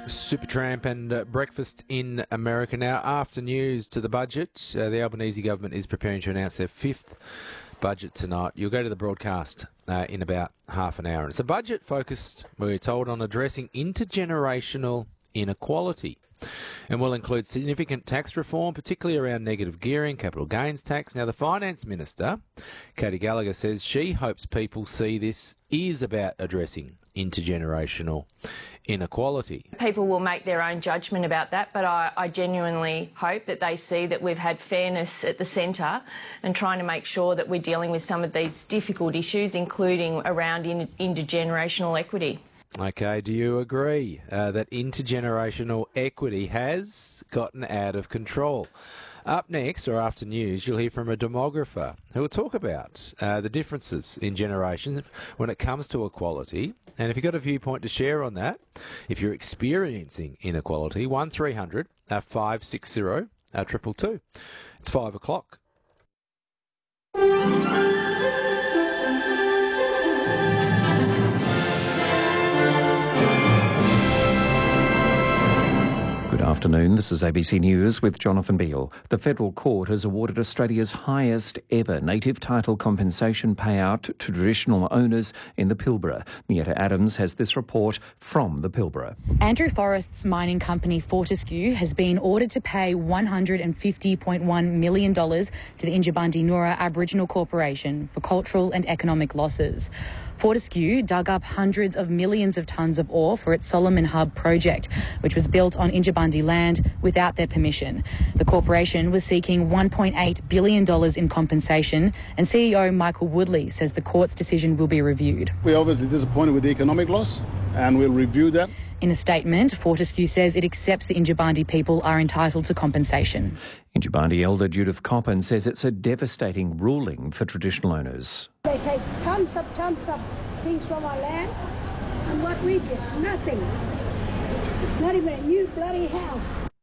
Supertramp and breakfast in America now. After news to the budget, the Albanese government is preparing to announce their fifth budget tonight. You'll go to the broadcast in about half an hour. It's a budget focused, we're told, on addressing intergenerational inequality, and will include significant tax reform, particularly around negative gearing, capital gains tax. Now, the Finance Minister, Katy Gallagher, says she hopes people see this is about addressing intergenerational inequality. People will make their own judgment about that, but I genuinely hope that they see that we've had fairness at the centre and trying to make sure that we're dealing with some of these difficult issues, including around intergenerational equity. Okay, do you agree that intergenerational equity has gotten out of control? Up next, or after news, you'll hear from a demographer who will talk about the differences in generations when it comes to equality. And if you've got a viewpoint to share on that, if you're experiencing inequality, 1300 560 222. It's 5 o'clock. Good afternoon, this is ABC News with Jonathan Beale. The Federal Court has awarded Australia's highest ever native title compensation payout to traditional owners in the Pilbara. Mietta Adams has this report from the Pilbara. Andrew Forrest's mining company Fortescue has been ordered to pay $150.1 million to the Injibandi Noora Aboriginal Corporation for cultural and economic losses. Fortescue dug up hundreds of millions of tonnes of ore for its Solomon Hub project, which was built on Injibandi land without their permission. The corporation was seeking $1.8 billion in compensation, and CEO Michael Woodley says the court's decision will be reviewed. We're obviously disappointed with the economic loss, and we'll review that. In a statement, Fortescue says it accepts the Injibandi people are entitled to compensation. Injibandi elder Judith Coppin says it's a devastating ruling for traditional owners. They take tons of things from our land, and what we get, nothing. Not even a new bloody house.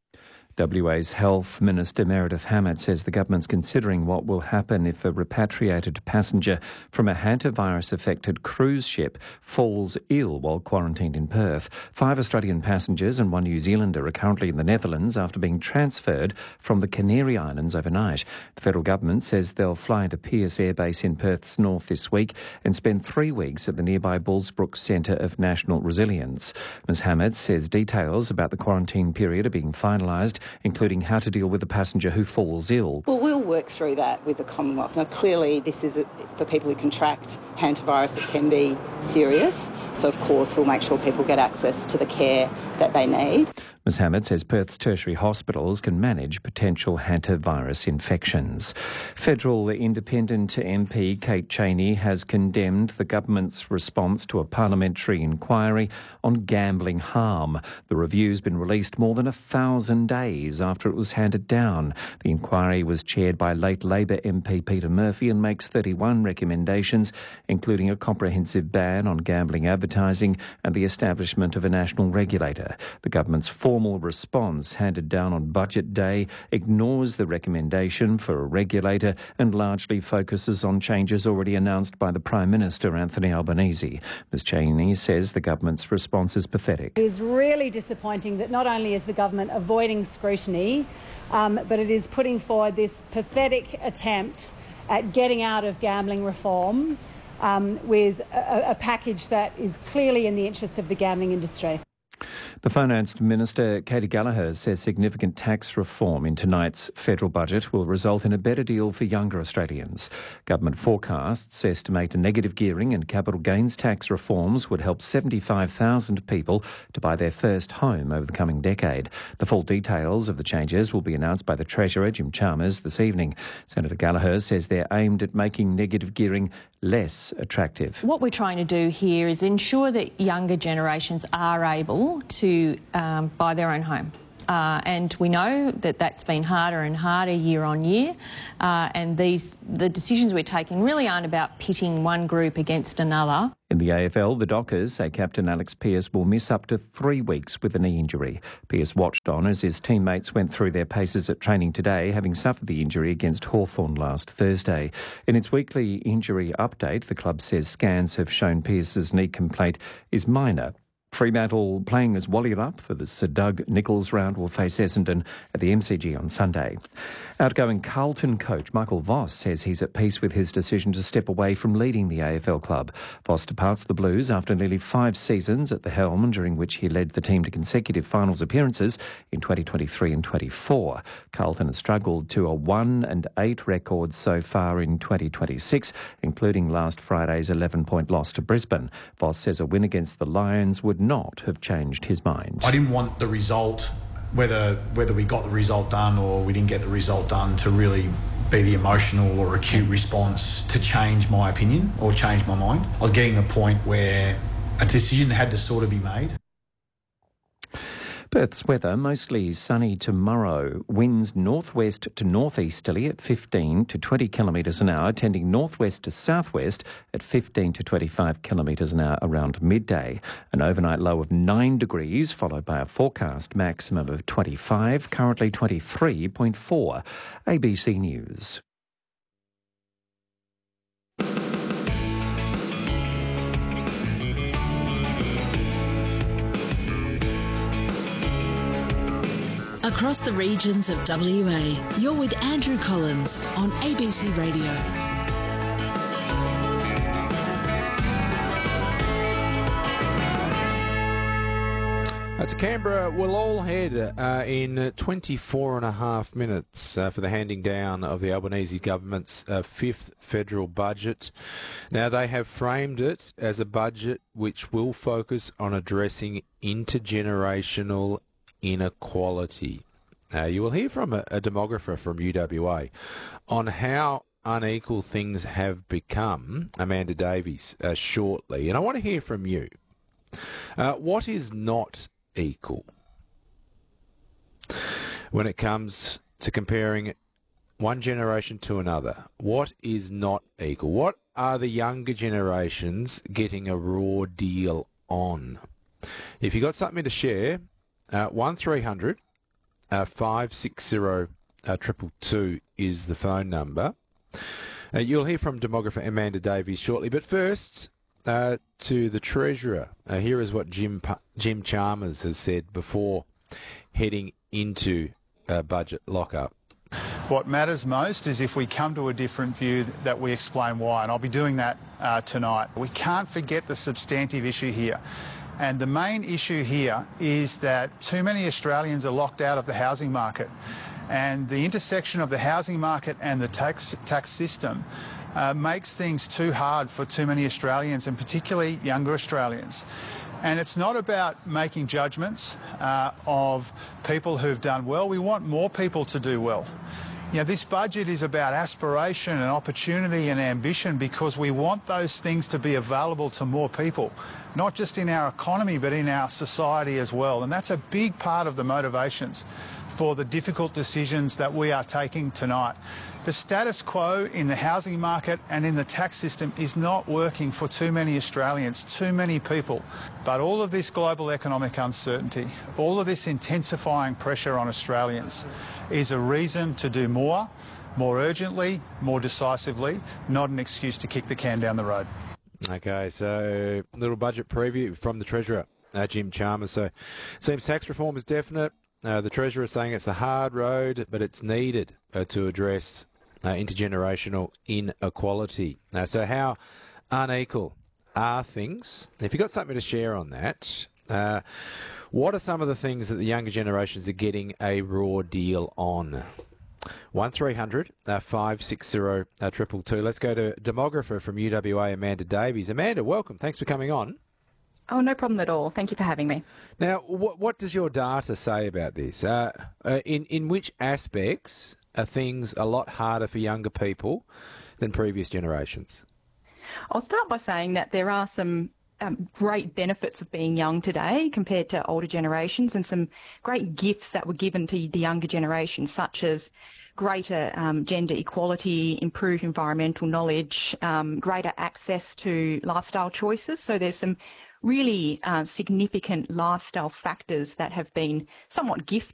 WA's Health Minister Meredith Hammett says the government's considering what will happen if a repatriated passenger from a hantavirus-affected cruise ship falls ill while quarantined in Perth. 5 Australian passengers and 1 New Zealander are currently in the Netherlands after being transferred from the Canary Islands overnight. The federal government says they'll fly into Pearce Air Base in Perth's north this week and spend 3 weeks at the nearby Bullsbrook Centre of National Resilience. Ms Hammett says details about the quarantine period are being finalised, including how to deal with a passenger who falls ill. Well, we'll work through that with the Commonwealth. Now, clearly, this is for people who contract hantavirus, it can be serious. So, of course, we'll make sure people get access to the care that they need. Ms Hammett says Perth's tertiary hospitals can manage potential hantavirus infections. Federal Independent MP Kate Chaney has condemned the government's response to a parliamentary inquiry on gambling harm. The review's been released more than 1,000 days after it was handed down. The inquiry was chaired by late Labor MP Peter Murphy and makes 31 recommendations, including a comprehensive ban on gambling advertising and the establishment of a national regulator. The government's formal response, handed down on Budget Day, ignores the recommendation for a regulator and largely focuses on changes already announced by the Prime Minister, Anthony Albanese. Ms Chaney says the government's response is pathetic. It is really disappointing that not only is the government avoiding scrutiny, but it is putting forward this pathetic attempt at getting out of gambling reform with a package that is clearly in the interests of the gambling industry. The Finance Minister, Katy Gallagher, says significant tax reform in tonight's federal budget will result in a better deal for younger Australians. Government forecasts estimate a negative gearing and capital gains tax reforms would help 75,000 people to buy their first home over the coming decade. The full details of the changes will be announced by the Treasurer, Jim Chalmers, this evening. Senator Gallagher says they're aimed at making negative gearing less attractive. What we're trying to do here is ensure that younger generations are able to buy their own home. And we know that that's been harder and harder year on year. And the decisions we're taking really aren't about pitting one group against another. In the AFL, the Dockers say Captain Alex Pearce will miss up to 3 weeks with a knee injury. Pearce watched on as his teammates went through their paces at training today, having suffered the injury against Hawthorn last Thursday. In its weekly injury update, the club says scans have shown Pearce's knee complaint is minor Fremantle playing as Wallyup for the Sir Doug Nicholls round will face Essendon at the MCG on Sunday. Outgoing Carlton coach Michael Voss says he's at peace with his decision to step away from leading the AFL club. Voss departs the Blues after nearly 5 seasons at the helm, during which he led the team to consecutive finals appearances in 2023 and 24. Carlton has struggled to a 1-8 record so far in 2026, including last Friday's 11-point loss to Brisbane. Voss says a win against the Lions would not have changed his mind. I didn't want the result, whether we got the result done or we didn't get the result done, to really be the emotional or acute response to change my opinion or change my mind. I was getting to the point where a decision had to sort of be made. Perth's weather, mostly sunny tomorrow. Winds northwest to northeasterly at 15 to 20 kilometres an hour, tending northwest to southwest at 15 to 25 kilometres an hour around midday. An overnight low of 9 degrees, followed by a forecast maximum of 25, currently 23.4. ABC News. Across the regions of WA, you're with Andrew Collins on ABC Radio. To Canberra, we'll all head in 24 and a half minutes for the handing down of the Albanese government's 5th federal budget. Now, they have framed it as a budget which will focus on addressing intergenerational inequality. You will hear from a demographer from UWA on how unequal things have become, Amanda Davies, shortly. And I want to hear from you. What is not equal when it comes to comparing one generation to another? What is not equal? What are the younger generations getting a raw deal on? If you've got something to share, 1300 560 222 is the phone number. You'll hear from demographer Amanda Davies shortly, but first to the Treasurer. Here is what Jim Chalmers has said before heading into budget lockup. What matters most is if we come to a different view that we explain why, and I'll be doing that tonight. We can't forget the substantive issue here. And the main issue here is that too many Australians are locked out of the housing market. And the intersection of the housing market and the tax system makes things too hard for too many Australians, and particularly younger Australians. And it's not about making judgments of people who've done well. We want more people to do well. You know, this budget is about aspiration and opportunity and ambition, because we want those things to be available to more people, not just in our economy, but in our society as well. And that's a big part of the motivations for the difficult decisions that we are taking tonight. The status quo in the housing market and in the tax system is not working for too many Australians, too many people. But all of this global economic uncertainty, all of this intensifying pressure on Australians is a reason to do more urgently, more decisively, not an excuse to kick the can down the road. Okay, so a little budget preview from the Treasurer, Jim Chalmers. So seems tax reform is definite. The Treasurer is saying it's the hard road, but it's needed to address intergenerational inequality. So how unequal are things? If you've got something to share on that, what are some of the things that the younger generations are getting a raw deal on? 1300 560 222. Let's go to demographer from UWA, Amanda Davies. Amanda, welcome. Thanks for coming on. Oh, no problem at all. Thank you for having me. Now, what does your data say about this? In which aspects are things a lot harder for younger people than previous generations? I'll start by saying that there are some great benefits of being young today compared to older generations, and some great gifts that were given to the younger generation, such as greater gender equality, improved environmental knowledge, greater access to lifestyle choices. So there's some really significant lifestyle factors that have been somewhat gifted